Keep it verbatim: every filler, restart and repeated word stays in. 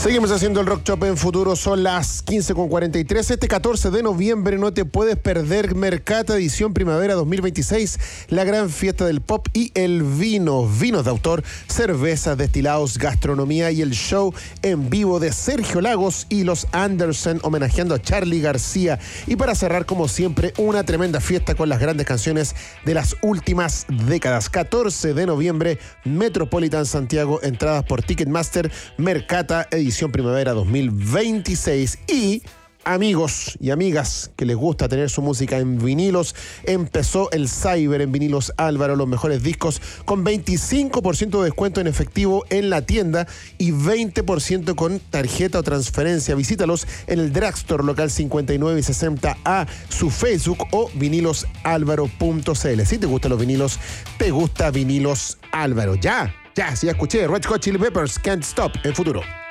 Seguimos haciendo el Rock Shop en Futuro, son las quince con cuarenta y tres. Este catorce de noviembre no te puedes perder Mercata Edición Primavera dos mil veintiséis, la gran fiesta del pop y el vino. Vinos de autor, cervezas, destilados, gastronomía y el show en vivo de Sergio Lagos y los Anderson homenajeando a Charly García. Y para cerrar, como siempre, una tremenda fiesta con las grandes canciones de las últimas décadas. catorce de noviembre, Metropolitan Santiago, entradas por Ticketmaster, Mercata Edición Primavera dos mil veintiséis. Y amigos y amigas que les gusta tener su música en vinilos, empezó el Cyber en Vinilos Álvaro, los mejores discos con veinticinco por ciento de descuento en efectivo en la tienda y veinte por ciento con tarjeta o transferencia. Visítalos en el Drugstore local cincuenta y nueve y sesenta A, su Facebook o vinilos álvaro punto c l. Si te gustan los vinilos, te gusta Vinilos Álvaro. Ya, ya, sí, ya escuché Red Hot Chili Peppers, Can't Stop, en Futuro.